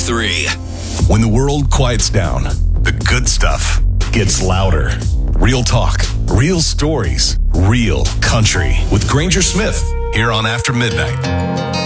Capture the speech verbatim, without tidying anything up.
three. When the world quiets down, the good stuff gets louder. Real talk, real stories, real country with Granger Smith here on After Midnight.